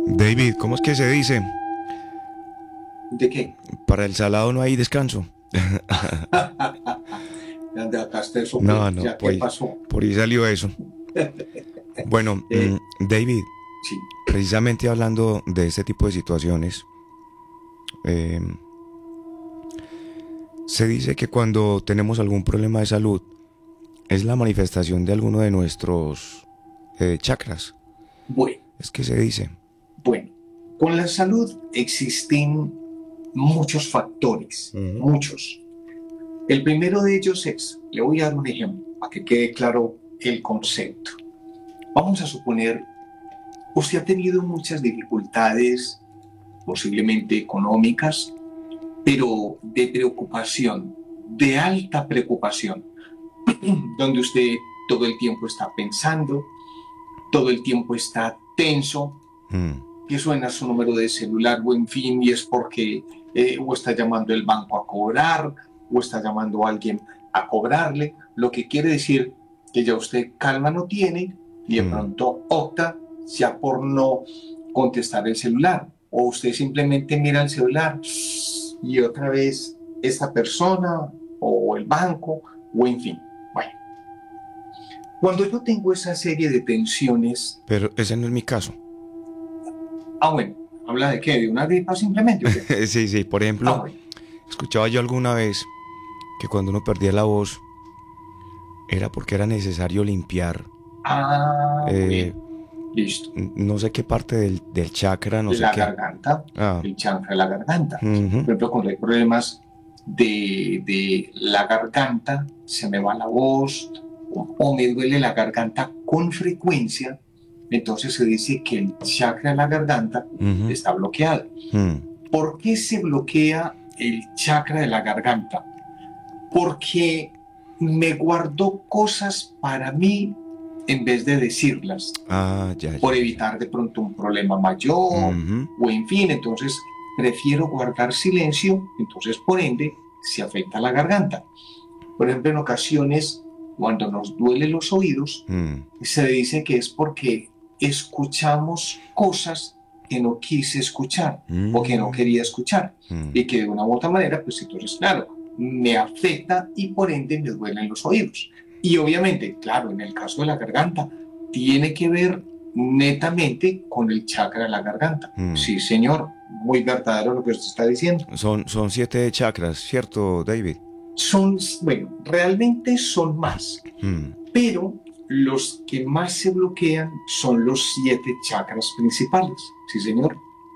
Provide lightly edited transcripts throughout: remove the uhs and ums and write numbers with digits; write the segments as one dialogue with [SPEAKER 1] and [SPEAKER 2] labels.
[SPEAKER 1] David, ¿cómo es que se dice?
[SPEAKER 2] ¿De qué?
[SPEAKER 1] Para el salado no hay descanso.
[SPEAKER 2] De acá está eso,
[SPEAKER 1] No,
[SPEAKER 2] pues,
[SPEAKER 1] no,
[SPEAKER 2] ya qué pasó.
[SPEAKER 1] por ahí salió eso. Bueno, David,
[SPEAKER 2] Sí,
[SPEAKER 1] precisamente hablando de este tipo de situaciones, eh, se dice que cuando tenemos algún problema de salud es la manifestación de alguno de nuestros chakras.
[SPEAKER 2] bueno,
[SPEAKER 1] Es que se dice.
[SPEAKER 2] bueno. Con la salud existen muchos factores,
[SPEAKER 1] Ujú.
[SPEAKER 2] muchos. El primero de ellos es, le voy a dar un ejemplo para que quede claro el concepto. Vamos a suponer, usted ha tenido muchas dificultades, posiblemente económicas, pero de preocupación, de alta preocupación, donde usted todo el tiempo está pensando, todo el tiempo está tenso,
[SPEAKER 1] Mm,
[SPEAKER 2] que suena su número de celular o en fin, y es porque o está llamando el banco a cobrar, o está llamando a alguien a cobrarle, lo que quiere decir que ya usted calma no tiene y de
[SPEAKER 1] mm,
[SPEAKER 2] pronto opta ya por no contestar el celular, o usted simplemente mira el celular y otra vez esta persona o el banco, o en fin. Bueno, cuando yo tengo esa serie de tensiones,
[SPEAKER 1] pero ese no es mi caso.
[SPEAKER 2] bueno, ¿habla de qué? ¿De una gripa simplemente o qué?
[SPEAKER 1] Sí, sí, por ejemplo,
[SPEAKER 2] Bueno.
[SPEAKER 1] escuchaba yo alguna vez que cuando uno perdía la voz era porque era necesario limpiar,
[SPEAKER 2] Bueno,
[SPEAKER 1] eh,
[SPEAKER 2] listo.
[SPEAKER 1] no sé qué parte del chakra, no sé
[SPEAKER 2] La
[SPEAKER 1] qué.
[SPEAKER 2] garganta,
[SPEAKER 1] Ah,
[SPEAKER 2] el chakra de la garganta.
[SPEAKER 1] ujú,
[SPEAKER 2] Por ejemplo, cuando hay problemas de la garganta, se me va la voz o me duele la garganta con frecuencia, entonces se dice que el chakra de la garganta
[SPEAKER 1] ujú,
[SPEAKER 2] está bloqueado.
[SPEAKER 1] mm,
[SPEAKER 2] ¿Por qué se bloquea el chakra de la garganta? Porque me guardo cosas para mí en vez de decirlas,
[SPEAKER 1] ya,
[SPEAKER 2] por
[SPEAKER 1] ya, ya.
[SPEAKER 2] evitar de pronto un problema mayor
[SPEAKER 1] Ujú,
[SPEAKER 2] o en fin, entonces prefiero guardar silencio, entonces por ende se afecta la garganta. Por ejemplo, en ocasiones, cuando nos duelen los oídos,
[SPEAKER 1] mm,
[SPEAKER 2] se dice que es porque escuchamos cosas que no quise escuchar o que no
[SPEAKER 1] mm,
[SPEAKER 2] quería escuchar
[SPEAKER 1] mm.
[SPEAKER 2] y que de una u otra manera, pues entonces, claro, me afecta y por ende me duelen los oídos. Y obviamente, claro, en el caso de la garganta, tiene que ver netamente con el chakra de la garganta.
[SPEAKER 1] Mm.
[SPEAKER 2] Sí, señor, muy verdadero lo que usted está diciendo.
[SPEAKER 1] Son 7 chakras, ¿cierto, David?
[SPEAKER 2] Son, bueno, realmente son más,
[SPEAKER 1] Mm.
[SPEAKER 2] pero los que más se bloquean son los 7 chakras principales. Sí, señor.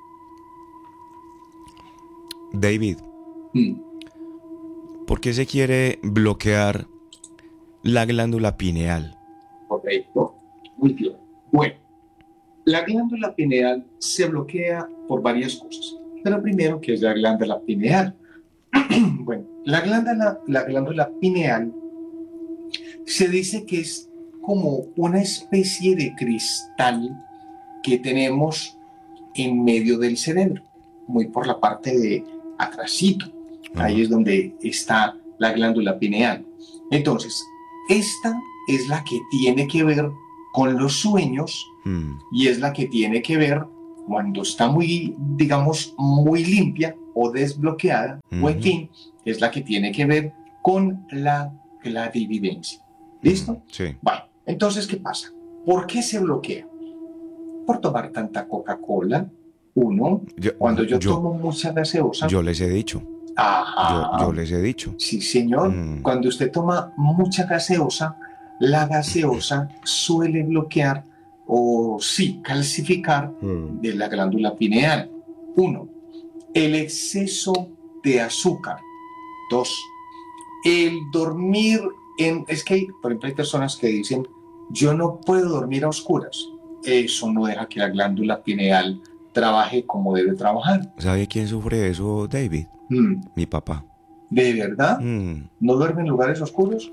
[SPEAKER 1] David,
[SPEAKER 2] Mm,
[SPEAKER 1] ¿por qué se quiere bloquear la glándula pineal?
[SPEAKER 2] correcto. Muy bien. Bueno, la glándula pineal se bloquea por varias cosas. Pero primero, ¿qué es la glándula pineal? Bueno, la glándula pineal se dice que es como una especie de cristal que tenemos en medio del cerebro, muy por la parte de atrásito. Ahí
[SPEAKER 1] Ajá.
[SPEAKER 2] es donde está la glándula pineal. Entonces, esta es la que tiene que ver con los sueños
[SPEAKER 1] Mm,
[SPEAKER 2] y es la que tiene que ver cuando está muy, digamos, muy limpia o desbloqueada, o en
[SPEAKER 1] ujú,
[SPEAKER 2] fin, es la que tiene que ver con la clarividencia. ¿Listo?
[SPEAKER 1] sí.
[SPEAKER 2] Bueno, entonces, ¿qué pasa? ¿Por qué se bloquea? Por tomar tanta Coca-Cola. Uno,
[SPEAKER 1] Yo,
[SPEAKER 2] cuando yo
[SPEAKER 1] yo,
[SPEAKER 2] tomo mucha gaseosa,
[SPEAKER 1] yo les he dicho. Yo
[SPEAKER 2] ajá,
[SPEAKER 1] les he dicho.
[SPEAKER 2] sí señor,
[SPEAKER 1] Mm,
[SPEAKER 2] cuando usted toma mucha gaseosa, la gaseosa suele bloquear o sí, calcificar
[SPEAKER 1] mm,
[SPEAKER 2] de la glándula pineal. Uno, el exceso de azúcar. Dos, el dormir es que hay, por ejemplo, hay personas que dicen, yo no puedo dormir a oscuras. Eso no deja que la glándula pineal trabaje como debe trabajar.
[SPEAKER 1] ¿Sabe quién sufre de eso, David?
[SPEAKER 2] Mm,
[SPEAKER 1] Mi papá.
[SPEAKER 2] ¿De verdad?
[SPEAKER 1] Mm,
[SPEAKER 2] ¿No duerme en lugares oscuros?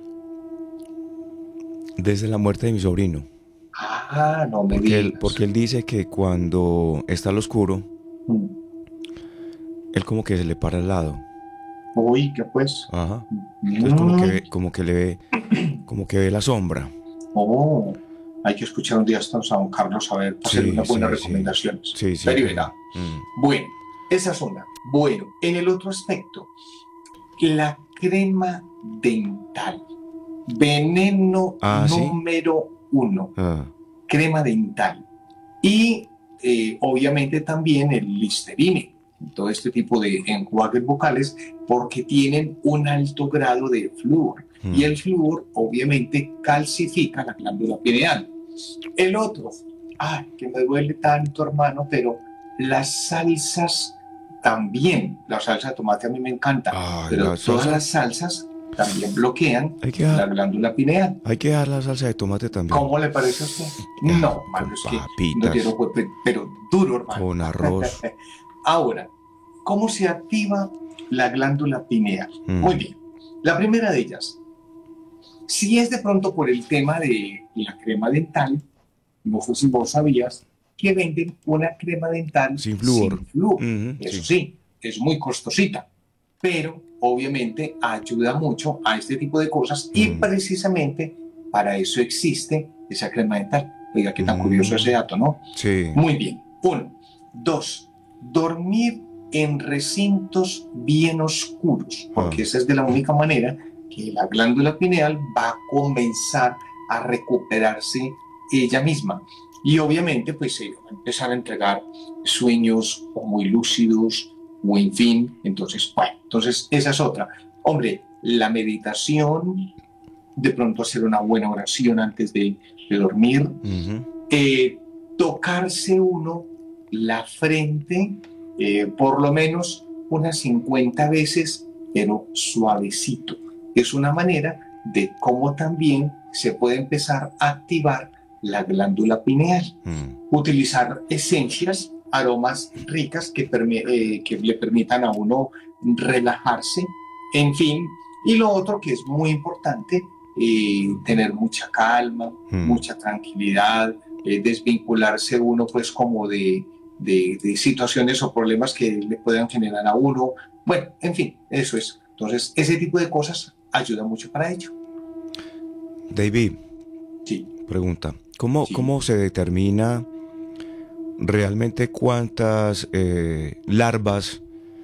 [SPEAKER 1] desde la muerte de mi sobrino.
[SPEAKER 2] No me
[SPEAKER 1] Porque
[SPEAKER 2] digas.
[SPEAKER 1] él dice que cuando está al oscuro,
[SPEAKER 2] Mm.
[SPEAKER 1] él como que se le para al lado.
[SPEAKER 2] Uy, ¿qué pues?
[SPEAKER 1] Ajá. Entonces
[SPEAKER 2] Mm.
[SPEAKER 1] como que le ve, como que ve la sombra.
[SPEAKER 2] Oh, Hay que escuchar un día a don Carlos a ver, hacer unas buenas recomendaciones.
[SPEAKER 1] Sí, sí.
[SPEAKER 2] Pero verá. Bueno, esa es una. Bueno, en el otro aspecto, la crema dental. Veneno número 1. Crema dental. Y obviamente también el Listerine, todo este tipo de enjuagues bucales, porque tienen un alto grado de flúor. Y el flúor obviamente calcifica la glándula pineal. El otro, que me duele tanto, hermano, pero las salsas también. La salsa de tomate a mí me encanta, pero todas las salsas también bloquean la glándula pineal.
[SPEAKER 1] Hay que dar la salsa de tomate también.
[SPEAKER 2] ¿Cómo le parece a usted? No, hermano, es que no quiero, pero duro, hermano.
[SPEAKER 1] Con arroz.
[SPEAKER 2] Ahora, ¿cómo se activa la glándula pineal? Muy bien. La primera de ellas, si es de pronto por el tema de la crema dental, no sé si vos sabías que venden una crema dental
[SPEAKER 1] sin flúor.
[SPEAKER 2] Eso sí, es muy costosita, pero obviamente ayuda mucho a este tipo de cosas y precisamente para eso existe esa crema dental. Oiga, qué tan curioso ese dato, ¿no?
[SPEAKER 1] Sí.
[SPEAKER 2] Muy bien. 1. 2. Dormir en recintos bien oscuros, porque esa es de la única manera que la glándula pineal va a comenzar a recuperarse ella misma. Y obviamente, pues se va a empezar a entregar sueños o muy lúcidos o en fin. Entonces, bueno, esa es otra. Hombre, la meditación, de pronto hacer una buena oración antes de dormir, tocarse uno la frente por lo menos unas 50 veces, pero suavecito. Es una manera de cómo también se puede empezar a activar la glándula pineal. Utilizar esencias, aromas ricas que le permitan a uno relajarse, en fin. Y lo otro que es muy importante, tener mucha calma, mucha tranquilidad, desvincularse uno pues como de situaciones o problemas que le puedan generar a uno. Bueno, en fin, eso es. Entonces, ese tipo de cosas ayuda mucho para ello.
[SPEAKER 1] David,
[SPEAKER 2] sí.
[SPEAKER 1] Pregunta, ¿cómo se determina realmente cuántas larvas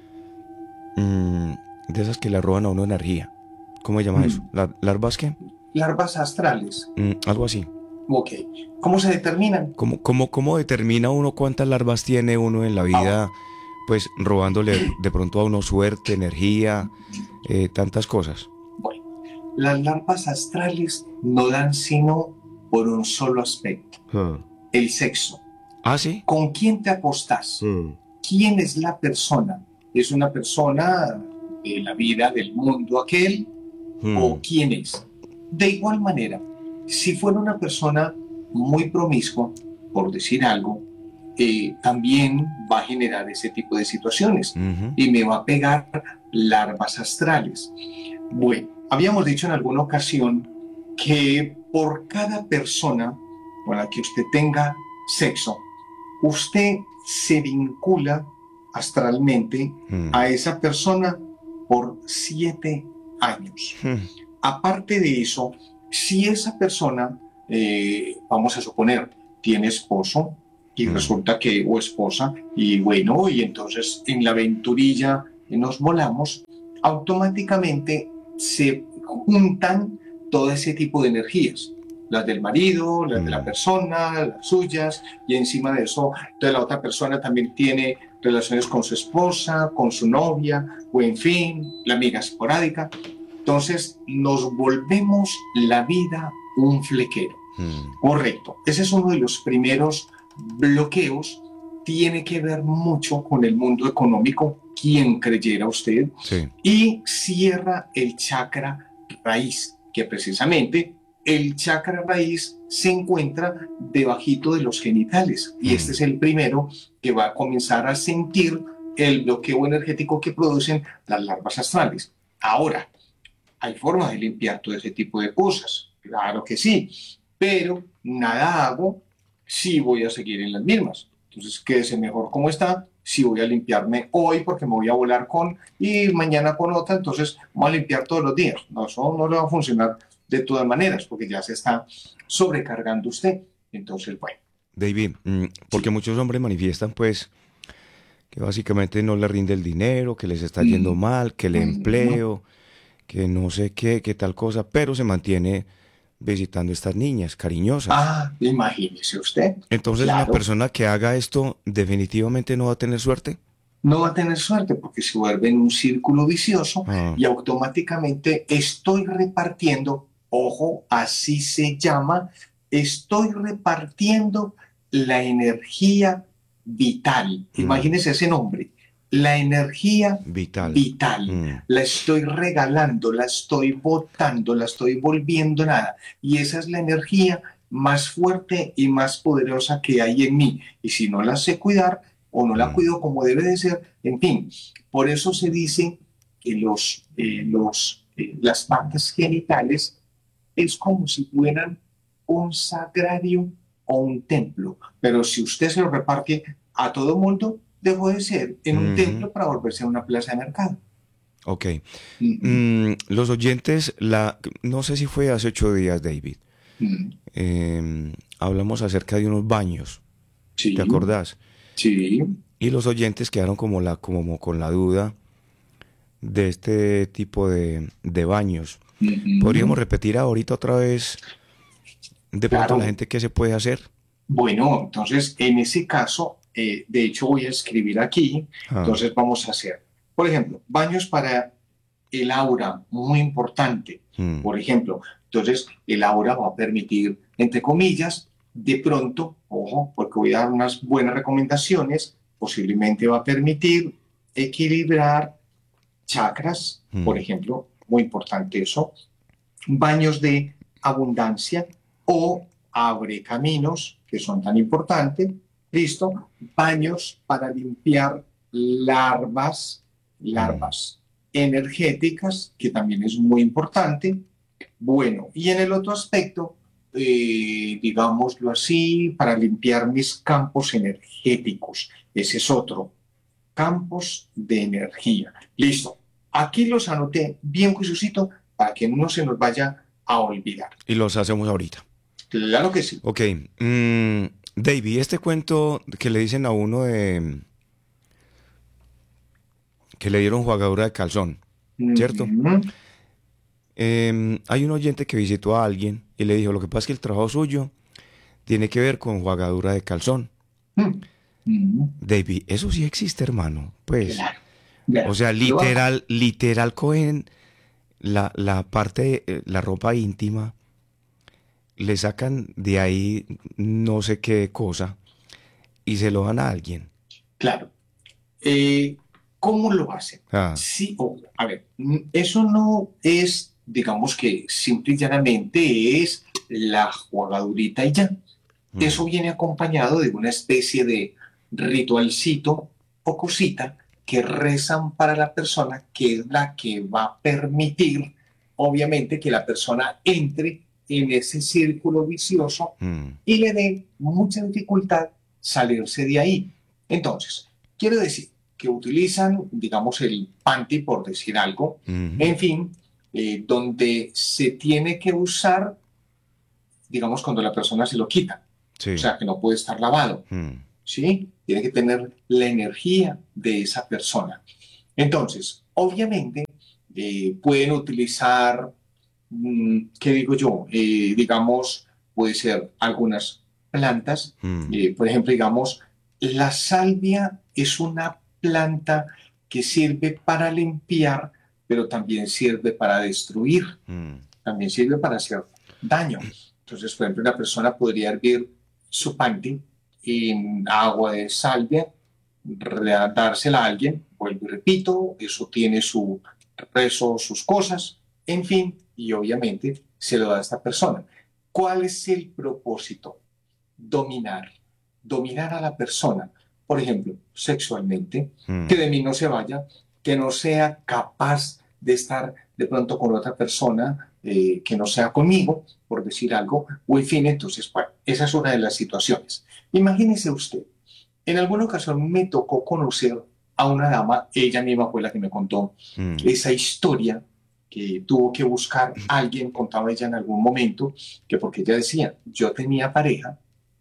[SPEAKER 1] de esas que le roban a uno energía? ¿Cómo se llama eso? ¿Larvas qué?
[SPEAKER 2] Larvas astrales.
[SPEAKER 1] Algo así.
[SPEAKER 2] Ok. ¿Cómo se determinan?
[SPEAKER 1] ¿Cómo determina uno cuántas larvas tiene uno en la vida? Pues robándole de pronto a uno suerte, energía, tantas cosas.
[SPEAKER 2] Bueno, las larvas astrales no dan sino por un solo aspecto, el sexo.
[SPEAKER 1] ¿Sí?
[SPEAKER 2] ¿Con quién te acostás? ¿Quién es la persona? ¿Es una persona de la vida, del mundo aquel? ¿O quién es? De igual manera, si fuera una persona muy promiscua, por decir algo, también va a generar ese tipo de situaciones y me va a pegar larvas astrales. Bueno, habíamos dicho en alguna ocasión que por cada persona con la que usted tenga sexo, usted se vincula astralmente a esa persona por 7 años. Aparte de eso, si esa persona, vamos a suponer, tiene esposo y resulta que, o esposa, y bueno, y entonces en la aventurilla nos volamos, automáticamente se juntan todo ese tipo de energías, las del marido, las de la persona, las suyas, y encima de eso, entonces la otra persona también tiene relaciones con su esposa, con su novia, o en fin, la amiga esporádica. Entonces nos volvemos la vida un flequero. Correcto. Ese es uno de los primeros bloqueos. Tiene que ver mucho con el mundo económico, quien creyera usted, y cierra el chakra raíz, que precisamente el chakra raíz se encuentra debajito de los genitales, y este es el primero que va a comenzar a sentir el bloqueo energético que producen las larvas astrales. Ahora, hay formas de limpiar todo ese tipo de cosas, claro que sí, pero nada hago si voy a seguir en las mismas. Entonces, quédese mejor como está. Si voy a limpiarme hoy porque me voy a volar con y mañana con otra, entonces voy a limpiar todos los días. No, eso no le va a funcionar de todas maneras, porque ya se está sobrecargando usted. Entonces, bueno,
[SPEAKER 1] David, porque
[SPEAKER 2] sí.
[SPEAKER 1] muchos hombres manifiestan pues que básicamente no le rinde el dinero, que les está yendo
[SPEAKER 2] Mm,
[SPEAKER 1] mal, que el
[SPEAKER 2] mm.
[SPEAKER 1] empleo, que no sé qué, qué tal cosa, pero se mantiene visitando a estas niñas cariñosas.
[SPEAKER 2] Ah, imagínese usted.
[SPEAKER 1] Entonces una
[SPEAKER 2] Claro,
[SPEAKER 1] persona que haga esto definitivamente no va a tener suerte.
[SPEAKER 2] no va a tener suerte porque se vuelve en un círculo vicioso
[SPEAKER 1] Ah,
[SPEAKER 2] y automáticamente estoy repartiendo, ojo, así se llama, estoy repartiendo la energía vital.
[SPEAKER 1] mm,
[SPEAKER 2] Imagínese ese nombre, la energía
[SPEAKER 1] vital.
[SPEAKER 2] vital.
[SPEAKER 1] Mm,
[SPEAKER 2] La estoy regalando, la estoy botando, la estoy volviendo nada. Y esa es la energía más fuerte y más poderosa que hay en mí. Y si no la sé cuidar, o no la
[SPEAKER 1] mm,
[SPEAKER 2] cuido como debe de ser, en fin, por eso se dice que las partes genitales es como si fueran un sagrario o un templo, pero si usted se lo reparte a todo mundo, dejó de ser en un
[SPEAKER 1] ujú,
[SPEAKER 2] templo para volverse a una plaza de mercado.
[SPEAKER 1] ok.
[SPEAKER 2] Mm,
[SPEAKER 1] Los oyentes, no sé si fue hace 8 días, David,
[SPEAKER 2] mm,
[SPEAKER 1] hablamos acerca de unos baños, ¿te
[SPEAKER 2] sí,
[SPEAKER 1] acordás?
[SPEAKER 2] sí.
[SPEAKER 1] Y los oyentes quedaron como con la duda de este tipo de baños. ¿Podríamos
[SPEAKER 2] Mm,
[SPEAKER 1] repetir ahorita otra vez de pronto la
[SPEAKER 2] claro.
[SPEAKER 1] gente qué se puede hacer?
[SPEAKER 2] Bueno, entonces en ese caso, de hecho voy a escribir aquí,
[SPEAKER 1] Ah,
[SPEAKER 2] entonces vamos a hacer, por ejemplo, baños para el aura, muy importante,
[SPEAKER 1] mm,
[SPEAKER 2] por ejemplo, entonces el aura va a permitir, entre comillas, de pronto, ojo, porque voy a dar unas buenas recomendaciones, posiblemente va a permitir equilibrar chakras, por
[SPEAKER 1] mm,
[SPEAKER 2] ejemplo, muy importante eso, baños de abundancia o abre caminos, que son tan importantes, listo, baños para limpiar larvas,
[SPEAKER 1] mm,
[SPEAKER 2] larvas energéticas, que también es muy importante. Bueno, y en el otro aspecto, digámoslo así, para limpiar mis campos energéticos, ese es otro, campos de energía. Listo. Aquí los anoté bien juiciosito para que no se nos vaya a olvidar.
[SPEAKER 1] y los hacemos ahorita.
[SPEAKER 2] Claro que sí.
[SPEAKER 1] Ok, David, este cuento que le dicen a uno de que le dieron jugadura de calzón, ¿cierto?
[SPEAKER 2] Ujú,
[SPEAKER 1] Hay un oyente que visitó a alguien y le dijo, lo que pasa es que el trabajo suyo tiene que ver con jugadura de calzón.
[SPEAKER 2] ujú, ujú.
[SPEAKER 1] David, eso sí existe, hermano. Pues,
[SPEAKER 2] Claro.
[SPEAKER 1] o
[SPEAKER 2] Claro.
[SPEAKER 1] sea,
[SPEAKER 2] Lo hago.
[SPEAKER 1] literal cogen la parte, la ropa íntima, le sacan de ahí no sé qué cosa y se lo dan a alguien.
[SPEAKER 2] Claro. Eh, ¿Cómo lo hacen?
[SPEAKER 1] Ah,
[SPEAKER 2] Sí, a ver, eso no es, digamos que simple y llanamente es la jugadurita y ya. Eso
[SPEAKER 1] mm,
[SPEAKER 2] viene acompañado de una especie de ritualcito o cosita que rezan para la persona, que es la que va a permitir, obviamente, que la persona entre en ese círculo vicioso
[SPEAKER 1] mm,
[SPEAKER 2] y le dé mucha dificultad salirse de ahí. Entonces, quiero decir que utilizan, digamos, el panty, por decir algo,
[SPEAKER 1] mhm,
[SPEAKER 2] en fin, donde se tiene que usar, digamos, cuando la persona se lo quita, o
[SPEAKER 1] sí,
[SPEAKER 2] sea, que no puede estar lavado,
[SPEAKER 1] mm,
[SPEAKER 2] ¿sí? Tiene que tener la energía de esa persona. Entonces, obviamente, pueden utilizar, ¿qué digo yo? Digamos, puede ser algunas plantas,
[SPEAKER 1] mm,
[SPEAKER 2] por ejemplo, digamos, la salvia es una planta que sirve para limpiar, pero también sirve para destruir,
[SPEAKER 1] mm,
[SPEAKER 2] también sirve para hacer daño. Entonces, por ejemplo, una persona podría hervir su panty en agua de salvia, dársela a alguien, vuelvo y repito, eso tiene su rezo, sus cosas, en fin, y obviamente se lo da a esta persona. ¿Cuál es el propósito? Dominar, dominar a la persona, por ejemplo, sexualmente, que
[SPEAKER 1] mm,
[SPEAKER 2] de mí no se vaya, que no sea capaz de estar de pronto con otra persona que no sea conmigo, por decir algo, o en fin, entonces, bueno, esa es una de las situaciones. Imagínese usted, en alguna ocasión me tocó conocer a una dama, ella misma fue la que me contó
[SPEAKER 1] mm,
[SPEAKER 2] esa historia, que tuvo que buscar a alguien, contaba ella en algún momento, que porque ella decía, yo tenía pareja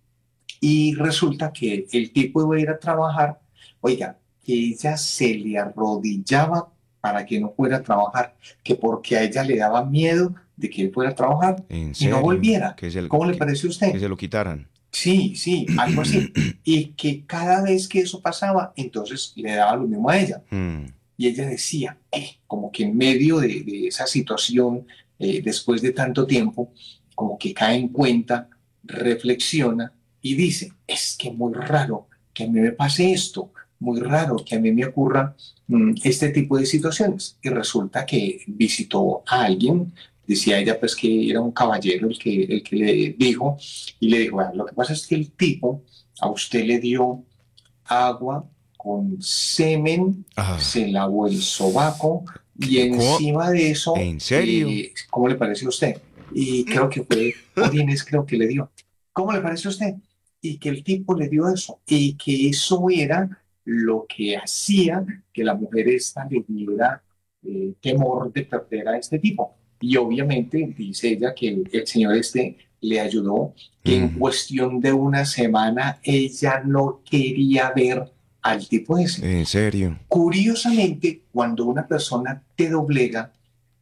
[SPEAKER 2] y resulta que el tipo iba a ir a trabajar, oiga, que ella se le arrodillaba para que no fuera a trabajar, que porque a ella le daba miedo de que él fuera a trabajar
[SPEAKER 1] ¿En
[SPEAKER 2] y no
[SPEAKER 1] serio?
[SPEAKER 2] volviera. ¿Cómo le parece a
[SPEAKER 1] Que
[SPEAKER 2] usted?
[SPEAKER 1] se lo quitaran.
[SPEAKER 2] Sí, sí, algo así. Y que cada vez que eso pasaba, entonces le daba lo mismo a ella.
[SPEAKER 1] Mm,
[SPEAKER 2] Y ella decía, como que en medio de esa situación, después de tanto tiempo, como que cae en cuenta, reflexiona y dice, es que muy raro que a mí me pase esto, muy raro que a mí me ocurra este tipo de situaciones. Y resulta que visitó a alguien, decía ella pues que era un caballero el que le dijo, y le dijo, "Bueno, lo que pasa es que el tipo a usted le dio agua con semen,
[SPEAKER 1] ah,
[SPEAKER 2] se lavó el sobaco y
[SPEAKER 1] ¿cómo?
[SPEAKER 2] encima de eso,
[SPEAKER 1] ¿En serio?
[SPEAKER 2] ¿cómo le parece a usted? Y creo que fue orines, creo que le dio. ¿Cómo le parece a usted? Y que el tipo le dio eso y que eso era lo que hacía que la mujer esta le diera temor de perder a este tipo. Y obviamente dice ella que el señor este le ayudó, que en
[SPEAKER 1] Mm,
[SPEAKER 2] cuestión de una semana ella no quería ver al tipo ese.
[SPEAKER 1] ¿En serio?
[SPEAKER 2] Curiosamente, cuando una persona te doblega,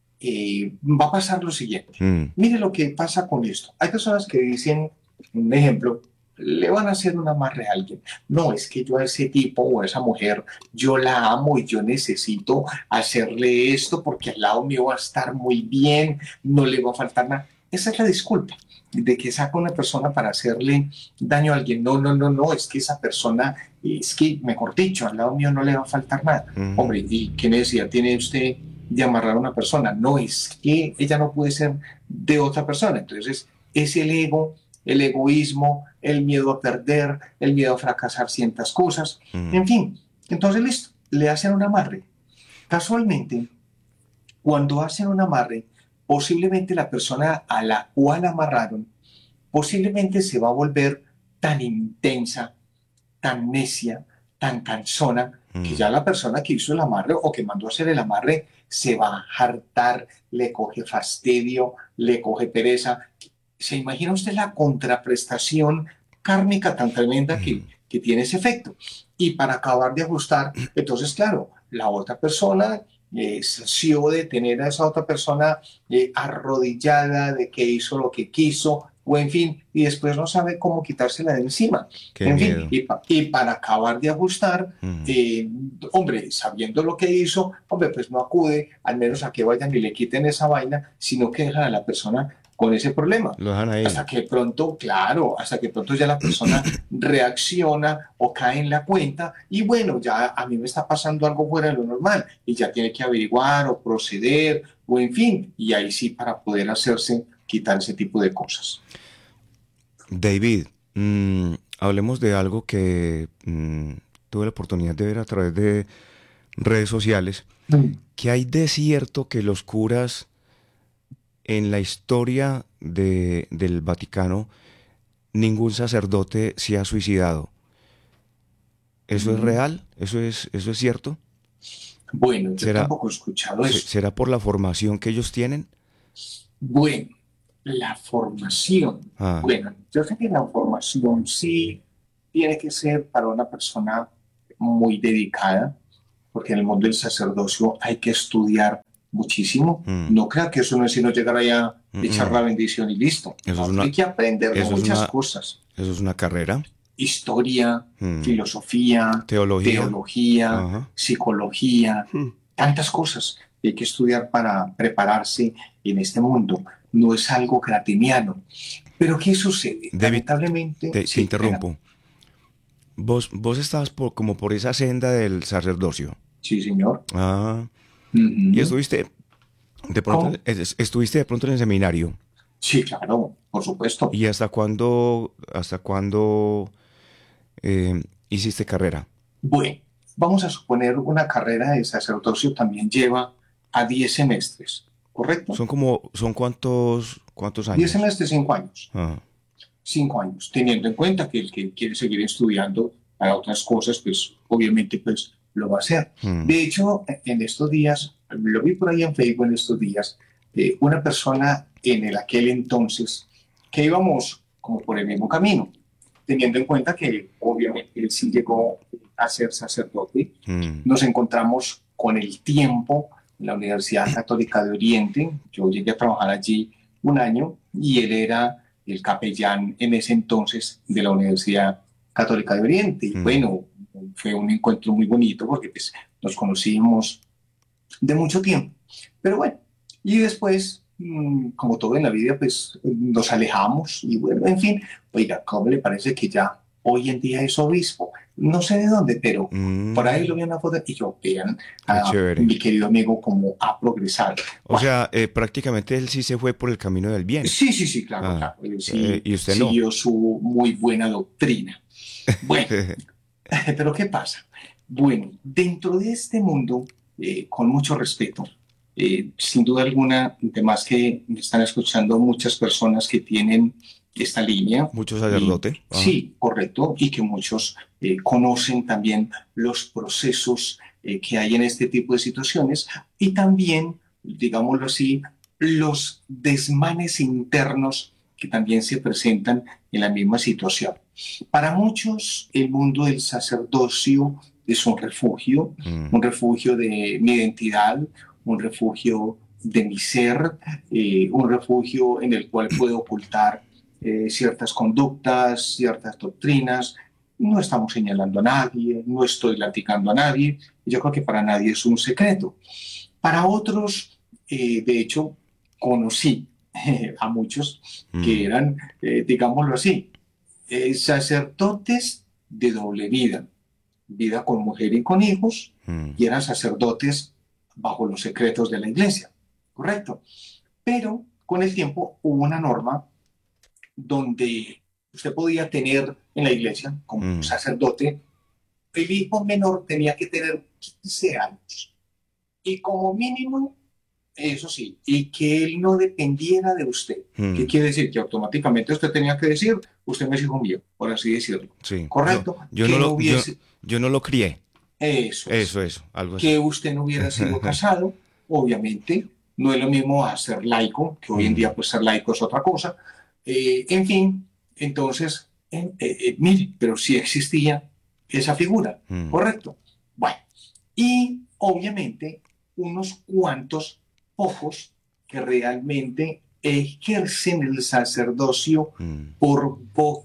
[SPEAKER 2] va a pasar lo siguiente.
[SPEAKER 1] Mm,
[SPEAKER 2] Mire lo que pasa con esto. Hay personas que dicen, un ejemplo, le van a hacer un amarre a alguien. No, es que yo a ese tipo o a esa mujer, yo la amo y yo necesito hacerle esto porque al lado mío va a estar muy bien, no le va a faltar nada. Esa es la disculpa de que saca una persona para hacerle daño a alguien. No, no, no, no, es que esa persona, es que, mejor dicho, al lado mío no le va a faltar nada.
[SPEAKER 1] mm,
[SPEAKER 2] Hombre, ¿y qué necesidad tiene usted de amarrar a una persona? No, es que ella no puede ser de otra persona. Entonces, es el ego, el egoísmo, el miedo a perder, el miedo a fracasar ciertas cosas,
[SPEAKER 1] mm.
[SPEAKER 2] en fin. Entonces, listo, le hacen un amarre. Casualmente, cuando hacen un amarre, posiblemente la persona a la cual amarraron, posiblemente se va a volver tan intensa, tan necia, tan cansona, que
[SPEAKER 1] Mm,
[SPEAKER 2] ya la persona que hizo el amarre o que mandó a hacer el amarre se va a hartar, le coge fastidio, le coge pereza. ¿Se imagina usted la contraprestación kármica tan tremenda que tiene ese efecto? Y para acabar de ajustar, entonces, claro, la otra persona sació de tener a esa otra persona arrodillada, de que hizo lo que quiso, o en fin, y después no sabe cómo quitársela de encima.
[SPEAKER 1] qué
[SPEAKER 2] En fin,
[SPEAKER 1] miedo.
[SPEAKER 2] y para acabar de ajustar,
[SPEAKER 1] Mm,
[SPEAKER 2] hombre, sabiendo lo que hizo, hombre, pues no acude, al menos a que vayan y le quiten esa vaina, sino que dejan a la persona con ese problema.
[SPEAKER 1] lo dejan
[SPEAKER 2] Hasta
[SPEAKER 1] ahí.
[SPEAKER 2] que pronto, claro, hasta que pronto ya la persona reacciona o cae en la cuenta y bueno, ya a mí me está pasando algo fuera de lo normal y ya tiene que averiguar o proceder o en fin, y ahí sí para poder hacerse quitar ese tipo de cosas.
[SPEAKER 1] David, hablemos de algo que tuve la oportunidad de ver a través de redes sociales.
[SPEAKER 2] Mm.
[SPEAKER 1] ¿Qué hay de cierto que los curas en la historia del Vaticano, ningún sacerdote se ha suicidado? ¿Eso es
[SPEAKER 2] Mm.
[SPEAKER 1] real? Eso es cierto?
[SPEAKER 2] Bueno, yo
[SPEAKER 1] ¿Será,
[SPEAKER 2] tampoco he escuchado eso.
[SPEAKER 1] será por la formación que ellos tienen?
[SPEAKER 2] Bueno, la formación.
[SPEAKER 1] Ah,
[SPEAKER 2] Bueno, yo sé que la formación sí tiene que ser para una persona muy dedicada, porque en el mundo del sacerdocio hay que estudiar muchísimo.
[SPEAKER 1] mm,
[SPEAKER 2] No crea que eso no es sino llegar allá,
[SPEAKER 1] mm,
[SPEAKER 2] echar la
[SPEAKER 1] mm.
[SPEAKER 2] bendición y listo.
[SPEAKER 1] Eso es
[SPEAKER 2] No,
[SPEAKER 1] una,
[SPEAKER 2] hay que aprender de
[SPEAKER 1] eso es
[SPEAKER 2] muchas
[SPEAKER 1] una,
[SPEAKER 2] cosas.
[SPEAKER 1] eso es una carrera.
[SPEAKER 2] Historia,
[SPEAKER 1] Mm,
[SPEAKER 2] filosofía,
[SPEAKER 1] teología.
[SPEAKER 2] teología,
[SPEAKER 1] Ajá.
[SPEAKER 2] psicología,
[SPEAKER 1] Mm.
[SPEAKER 2] tantas cosas que hay que estudiar para prepararse en este mundo. No es algo gratiniano. Pero ¿qué sucede?
[SPEAKER 1] David,
[SPEAKER 2] Lamentablemente,
[SPEAKER 1] te
[SPEAKER 2] sí, venga,
[SPEAKER 1] interrumpo. Vos estabas como por esa senda del sacerdocio.
[SPEAKER 2] sí, señor.
[SPEAKER 1] Ah, y
[SPEAKER 2] Ujú. ¿Cómo?
[SPEAKER 1] estuviste de pronto en el seminario.
[SPEAKER 2] Sí, claro, por supuesto.
[SPEAKER 1] ¿Y hasta cuándo hiciste carrera?
[SPEAKER 2] Bueno, vamos a suponer una carrera de sacerdocio también lleva a 10 semestres, ¿correcto?
[SPEAKER 1] Son cuántos
[SPEAKER 2] 10
[SPEAKER 1] años?
[SPEAKER 2] semestres, 5 años.
[SPEAKER 1] Ah,
[SPEAKER 2] 5 años, teniendo en cuenta que el que quiere seguir estudiando para otras cosas, pues obviamente pues lo va a hacer.
[SPEAKER 1] Mm,
[SPEAKER 2] De hecho, en estos días, lo vi por ahí en Facebook en estos días, una persona en aquel entonces que íbamos como por el mismo camino, teniendo en cuenta que obviamente él sí llegó a ser sacerdote.
[SPEAKER 1] mm,
[SPEAKER 2] Nos encontramos con el tiempo en la Universidad Católica de Oriente. Yo llegué a trabajar allí un año y él era el capellán en ese entonces de la Universidad Católica de Oriente. Y
[SPEAKER 1] mm.
[SPEAKER 2] bueno, fue un encuentro muy bonito porque pues, nos conocimos de mucho tiempo. Pero bueno, y después, como todo en la vida, pues nos alejamos y bueno, en fin, oiga, ¿cómo le parece que ya hoy en día es obispo? No sé de dónde, pero por ahí lo vi en una foto y yo, vean
[SPEAKER 1] Qué
[SPEAKER 2] a
[SPEAKER 1] chévere.
[SPEAKER 2] mi querido amigo cómo ha progresado.
[SPEAKER 1] O
[SPEAKER 2] Bueno,
[SPEAKER 1] sea, prácticamente él sí se fue por el camino del bien.
[SPEAKER 2] sí, sí, sí, claro,
[SPEAKER 1] Ah,
[SPEAKER 2] claro. Él sí
[SPEAKER 1] y usted no.
[SPEAKER 2] siguió su muy buena doctrina. Bueno, pero ¿qué pasa? Bueno, dentro de este mundo, con mucho respeto, sin duda alguna, además que me están escuchando muchas personas que tienen esta línea,
[SPEAKER 1] Mucho
[SPEAKER 2] y
[SPEAKER 1] sacerdote. Ajá.
[SPEAKER 2] sí, correcto, y que muchos conocen también los procesos que hay en este tipo de situaciones y también, digámoslo así, los desmanes internos que también se presentan en la misma situación. Para muchos, el mundo del sacerdocio es
[SPEAKER 1] Mm,
[SPEAKER 2] un refugio de mi identidad, un refugio de mi ser, un refugio en el cual puedo ocultar ciertas conductas, ciertas doctrinas. No estamos señalando a nadie, no estoy latigando a nadie. Yo creo que para nadie es un secreto. Para otros, de hecho, conocí a muchos que
[SPEAKER 1] mm,
[SPEAKER 2] eran, digámoslo así, sacerdotes de doble vida, vida con mujer y con hijos,
[SPEAKER 1] mm,
[SPEAKER 2] y eran sacerdotes bajo los secretos de la iglesia, ¿correcto? Pero con el tiempo hubo una norma donde usted podía tener en la iglesia como
[SPEAKER 1] mm,
[SPEAKER 2] sacerdote, el hijo menor tenía que tener 15 años y como mínimo, eso sí, y que él no dependiera de usted. ¿Qué
[SPEAKER 1] mm.
[SPEAKER 2] quiere decir? Que automáticamente usted tenía que decir, usted me es hijo mío, por así decirlo.
[SPEAKER 1] Sí. Yo,
[SPEAKER 2] ¿Correcto?
[SPEAKER 1] yo no
[SPEAKER 2] Que no
[SPEAKER 1] lo, yo,
[SPEAKER 2] hubiese,
[SPEAKER 1] yo no lo crié.
[SPEAKER 2] eso es,
[SPEAKER 1] Eso, algo así.
[SPEAKER 2] que usted no hubiera sido casado, obviamente, no es lo mismo a ser laico, que hoy en día
[SPEAKER 1] Mm,
[SPEAKER 2] pues ser laico es otra cosa. En fin, entonces, mire, pero sí existía esa figura,
[SPEAKER 1] mm,
[SPEAKER 2] ¿correcto? Bueno, y obviamente unos cuantos pocos que realmente ejercen el sacerdocio
[SPEAKER 1] mm,
[SPEAKER 2] por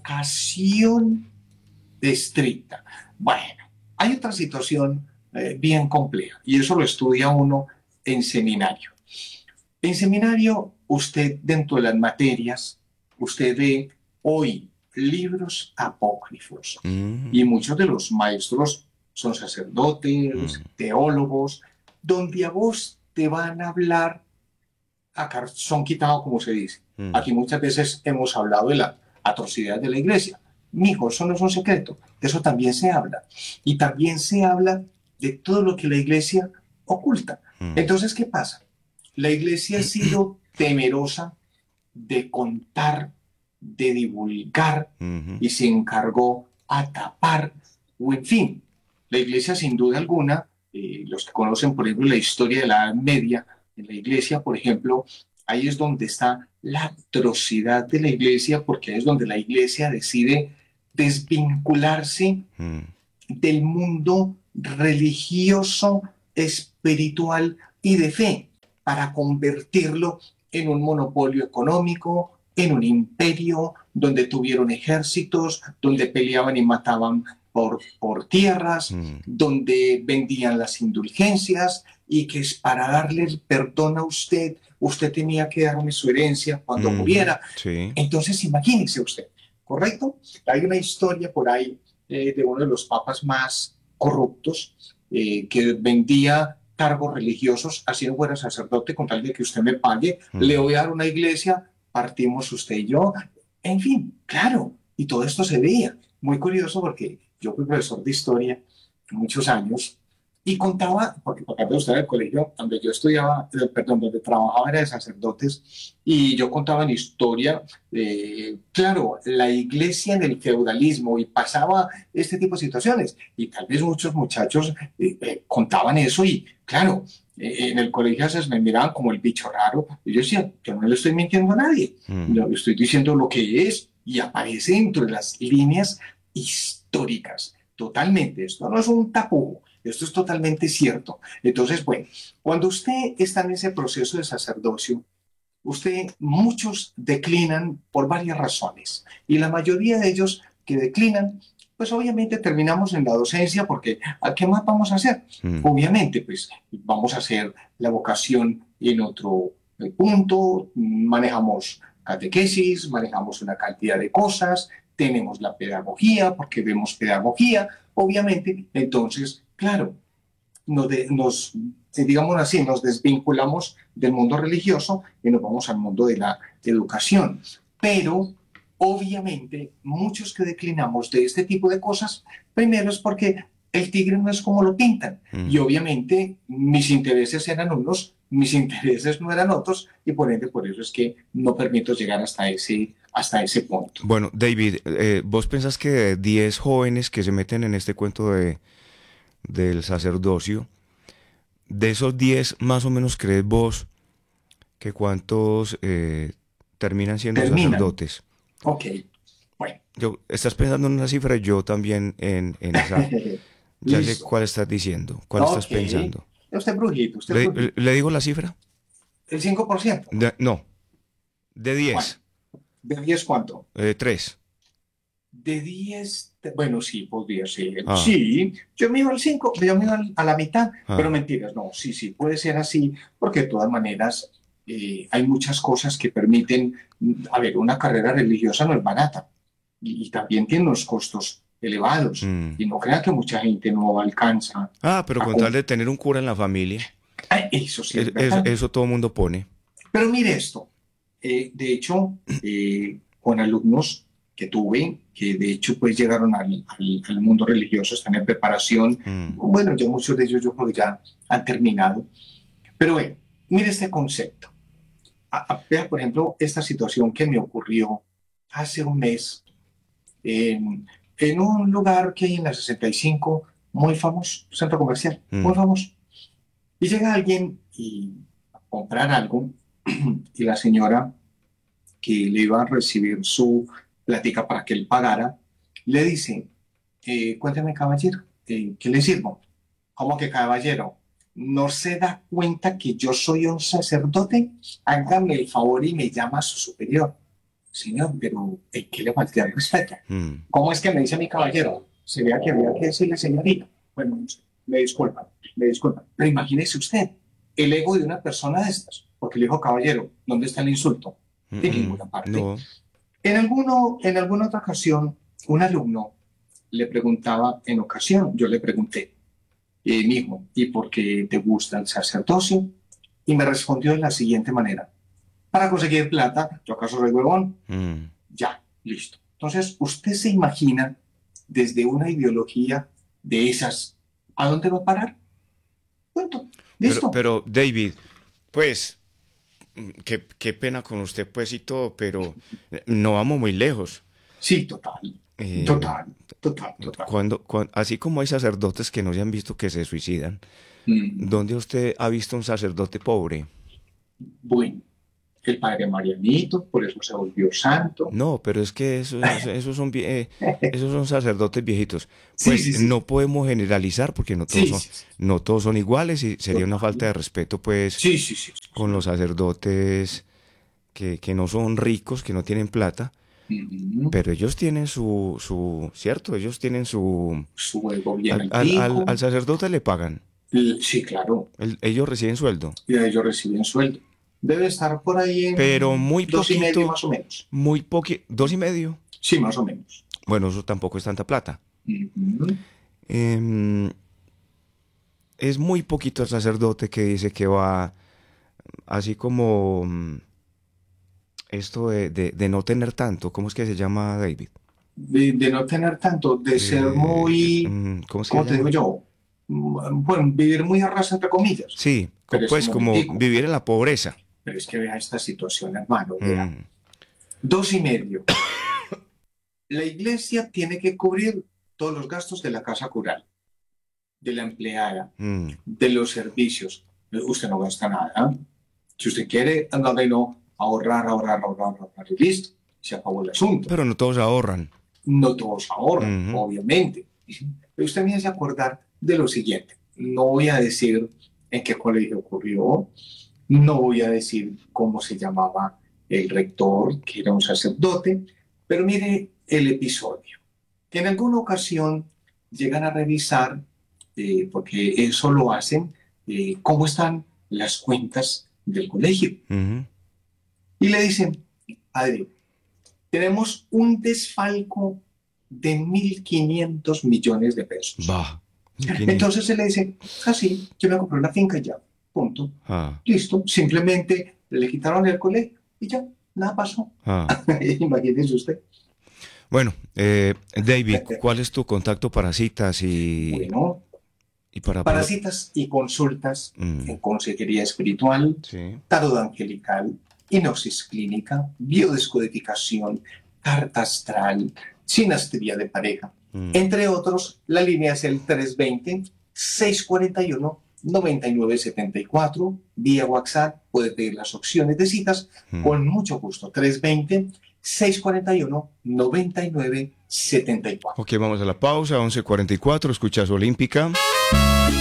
[SPEAKER 2] vocación estricta. Bueno, hay otra situación bien compleja y eso lo estudia uno en seminario. En seminario, usted dentro de las materias, usted ve hoy libros apócrifos y
[SPEAKER 1] mm,
[SPEAKER 2] muchos de los maestros son sacerdotes,
[SPEAKER 1] mm,
[SPEAKER 2] teólogos, donde a vos te van a hablar a son quitado, como se dice.
[SPEAKER 1] mm,
[SPEAKER 2] Aquí muchas veces hemos hablado de la atrocidad de la iglesia. Mijo, eso no es un secreto, de eso también se habla. Y también se habla de todo lo que la iglesia oculta.
[SPEAKER 1] mm,
[SPEAKER 2] Entonces, ¿qué pasa? La iglesia ha sido temerosa de contar, de divulgar
[SPEAKER 1] mhm,
[SPEAKER 2] y se encargó a tapar, o en fin, la iglesia sin duda alguna, los que conocen por ejemplo la historia de la Edad Media, en la iglesia por ejemplo, ahí es donde está la atrocidad de la iglesia, porque ahí es donde la iglesia decide desvincularse
[SPEAKER 1] mm,
[SPEAKER 2] del mundo religioso, espiritual y de fe para convertirlo en un monopolio económico, en un imperio donde tuvieron ejércitos, donde peleaban y mataban por tierras,
[SPEAKER 1] mm,
[SPEAKER 2] donde vendían las indulgencias y que es para darle el perdón a usted, usted tenía que darme su herencia cuando
[SPEAKER 1] mhm,
[SPEAKER 2] muriera.
[SPEAKER 1] sí.
[SPEAKER 2] Entonces, imagínese usted, ¿correcto? Hay una historia por ahí de uno de los papas más corruptos que vendía cargos religiosos, así no fuera sacerdote, con tal de que usted me pague, le
[SPEAKER 1] Mm,
[SPEAKER 2] voy a dar una iglesia, partimos usted y yo, en fin, claro, y todo esto se veía. Muy curioso porque yo fui profesor de historia muchos años Y contaba, porque por ejemplo usted en el colegio donde yo estudiaba, perdón, donde trabajaba era de sacerdotes, y yo contaba en historia, claro, la iglesia en el feudalismo, y pasaba este tipo de situaciones, y tal vez muchos muchachos contaban eso, y claro, en el colegio se me miraban como el bicho raro, y yo decía, yo no le estoy mintiendo a nadie,
[SPEAKER 1] Mm.
[SPEAKER 2] yo le estoy diciendo lo que es, y aparece dentro de las líneas históricas, totalmente, esto no es un tapujo. Esto es totalmente cierto. Entonces, bueno, cuando usted está en ese proceso de sacerdocio, muchos declinan por varias razones. Y la mayoría de ellos que declinan, pues obviamente terminamos en la docencia porque ¿a qué más vamos a hacer?
[SPEAKER 1] Mm.
[SPEAKER 2] Obviamente, pues vamos a hacer la vocación en otro punto, manejamos catequesis, manejamos una cantidad de cosas, tenemos la pedagogía porque vemos pedagogía, obviamente, entonces, claro, digamos así, nos desvinculamos del mundo religioso y nos vamos al mundo de la educación. Pero obviamente muchos que declinamos de este tipo de cosas, primero es porque el tigre no es como lo pintan. Y
[SPEAKER 1] Mm.
[SPEAKER 2] obviamente mis intereses eran unos, mis intereses no eran otros, y por ende por eso es que no permito llegar hasta ese punto.
[SPEAKER 1] Bueno, David, ¿vos pensás que de 10 jóvenes que se meten en este cuento del sacerdocio, de esos 10 más o menos crees vos que cuántos terminan siendo
[SPEAKER 2] Terminan.
[SPEAKER 1] sacerdotes?
[SPEAKER 2] Ok, bueno.
[SPEAKER 1] Estás pensando en una cifra, yo también en esa. Ya sé
[SPEAKER 2] Listo.
[SPEAKER 1] cuál estás diciendo, cuál estás
[SPEAKER 2] Ok.
[SPEAKER 1] pensando.
[SPEAKER 2] Usted brujito, usted
[SPEAKER 1] ¿Le,
[SPEAKER 2] brujito.
[SPEAKER 1] le digo la cifra?
[SPEAKER 2] El 5%.
[SPEAKER 1] No, de
[SPEAKER 2] Bueno,
[SPEAKER 1] 10,
[SPEAKER 2] ¿de 10 cuánto?
[SPEAKER 1] 3.
[SPEAKER 2] De 10, bueno, sí, podría ser.
[SPEAKER 1] Ah,
[SPEAKER 2] Sí, yo me iba al 5, yo me iba a la mitad, pero
[SPEAKER 1] ah.
[SPEAKER 2] mentiras, no, sí, sí, puede ser así, porque de todas maneras hay muchas cosas que permiten, a ver, una carrera religiosa no es barata y también tiene unos costos elevados
[SPEAKER 1] Mm.
[SPEAKER 2] y no crea que mucha gente no alcanza
[SPEAKER 1] Ah, pero
[SPEAKER 2] a...
[SPEAKER 1] con tal de tener un cura en la familia,
[SPEAKER 2] Ay, eso sí es
[SPEAKER 1] eso,
[SPEAKER 2] verdad.
[SPEAKER 1] eso todo el mundo pone.
[SPEAKER 2] Pero mire esto, de hecho, con alumnos que tuve, que de hecho pues llegaron al mundo religioso, están en preparación,
[SPEAKER 1] Mm.
[SPEAKER 2] bueno, ya muchos de ellos yo creo que ya han terminado, pero bueno, mire este concepto. Vea, por ejemplo, esta situación que me ocurrió hace un mes en un lugar que hay en la 65, muy famoso, centro comercial, muy
[SPEAKER 1] Mm.
[SPEAKER 2] famoso. Y llega alguien y a comprar algo y la señora que le iba a recibir su plática para que él pagara, le dice, cuéntame caballero, ¿qué le sirvo? ¿Cómo que caballero? ¿No se da cuenta que yo soy un sacerdote? Hágame el favor y me llama a su superior. Señor, pero ¿en qué le falta el respeto?
[SPEAKER 1] Mm.
[SPEAKER 2] ¿Cómo es que me dice mi caballero? Sería que había que decirle señorita. Bueno, no sé, me disculpan. Pero imagínese usted el ego de una persona de estas, porque le dijo caballero, ¿dónde está el insulto?
[SPEAKER 1] Mm.
[SPEAKER 2] De
[SPEAKER 1] Mm.
[SPEAKER 2] ninguna parte.
[SPEAKER 1] No,
[SPEAKER 2] En alguna otra ocasión, un alumno le preguntaba en ocasión, yo le pregunté, mi hijo, ¿y por qué te gusta el sacerdocio? Y me respondió de la siguiente manera, para conseguir plata, ¿yo acaso soy huevón?
[SPEAKER 1] mm.
[SPEAKER 2] Ya, listo. Entonces, usted se imagina desde una ideología de esas, ¿a dónde va a parar? Punto. Listo.
[SPEAKER 1] Pero David, pues, qué pena con usted, pues, y todo, pero no vamos muy lejos.
[SPEAKER 2] Sí, total,
[SPEAKER 1] Eh,
[SPEAKER 2] total, total, total.
[SPEAKER 1] así como hay sacerdotes que no se han visto que se suicidan,
[SPEAKER 2] Mm,
[SPEAKER 1] ¿dónde usted ha visto un sacerdote pobre?
[SPEAKER 2] bueno, el padre Marianito, por eso se volvió santo.
[SPEAKER 1] No, pero es que esos son sacerdotes viejitos.
[SPEAKER 2] Sí,
[SPEAKER 1] Pues
[SPEAKER 2] sí, sí,
[SPEAKER 1] no podemos generalizar porque
[SPEAKER 2] sí, sí, sí,
[SPEAKER 1] no todos son iguales y sería una falta
[SPEAKER 2] total.
[SPEAKER 1] de respeto, pues,
[SPEAKER 2] Sí, sí, sí, sí,
[SPEAKER 1] con
[SPEAKER 2] sí.
[SPEAKER 1] los sacerdotes que no son ricos, que no tienen plata,
[SPEAKER 2] Mm,
[SPEAKER 1] pero ellos tienen cierto, ellos tienen su...
[SPEAKER 2] su ego bien altico.
[SPEAKER 1] Al sacerdote le pagan,
[SPEAKER 2] Sí, claro,
[SPEAKER 1] ellos reciben sueldo,
[SPEAKER 2] y de ellos reciben sueldo. Debe estar por ahí
[SPEAKER 1] pero
[SPEAKER 2] en
[SPEAKER 1] muy
[SPEAKER 2] 2,5
[SPEAKER 1] poquito,
[SPEAKER 2] más o menos.
[SPEAKER 1] 2,5.
[SPEAKER 2] Sí, más o menos.
[SPEAKER 1] Bueno, eso tampoco es tanta plata.
[SPEAKER 2] Ujú.
[SPEAKER 1] Em, es muy poquito el sacerdote que dice que va, así como esto de no tener tanto, ¿cómo es que se llama, David?
[SPEAKER 2] De no tener tanto, de ser muy,
[SPEAKER 1] ¿Cómo es que se
[SPEAKER 2] ¿cómo te digo
[SPEAKER 1] llama?
[SPEAKER 2] yo? bueno, vivir muy a ras entre comillas.
[SPEAKER 1] Sí,
[SPEAKER 2] Pero es
[SPEAKER 1] pues
[SPEAKER 2] un
[SPEAKER 1] como
[SPEAKER 2] momentico.
[SPEAKER 1] vivir en la pobreza.
[SPEAKER 2] Pero es que vea esta situación, hermano, vea.
[SPEAKER 1] Mm,
[SPEAKER 2] 2,5. La iglesia tiene que cubrir todos los gastos de la casa cural, de la empleada,
[SPEAKER 1] mm.
[SPEAKER 2] de los servicios. Usted no gasta nada. Si usted quiere, anda y no ahorrar, y listo. Se acabó el asunto.
[SPEAKER 1] Pero no todos ahorran.
[SPEAKER 2] No todos ahorran,
[SPEAKER 1] Ujú.
[SPEAKER 2] obviamente. Pero usted me hace acordar de lo siguiente. No voy a decir en qué colegio ocurrió, no voy a decir cómo se llamaba el rector, que era un sacerdote, pero mire el episodio. Que en alguna ocasión llegan a revisar, porque eso lo hacen, cómo están las cuentas del colegio.
[SPEAKER 1] Ujú.
[SPEAKER 2] Y le dicen, padre, tenemos un desfalco de 1.500 millones de pesos.
[SPEAKER 1] Va. 500.
[SPEAKER 2] Entonces se le dice, así, yo me compré una finca y ya, punto.
[SPEAKER 1] Ah,
[SPEAKER 2] Listo, simplemente le quitaron el colegio y ya, nada pasó.
[SPEAKER 1] ah.
[SPEAKER 2] Imagínese usted.
[SPEAKER 1] Bueno, David, ¿cuál es tu contacto para citas
[SPEAKER 2] Bueno,
[SPEAKER 1] y para
[SPEAKER 2] para citas y consultas
[SPEAKER 1] Mm,
[SPEAKER 2] en consejería espiritual,
[SPEAKER 1] sí.
[SPEAKER 2] tarot angelical, hipnosis clínica, biodescodificación, carta astral, sinastría de pareja,
[SPEAKER 1] Mm.
[SPEAKER 2] entre otros, la línea es el 320-641-9974, vía WhatsApp, puede pedir las opciones de citas, con mucho gusto, 320-641-9974.
[SPEAKER 1] Ok, vamos a la pausa, 11:44, escuchas Olímpica.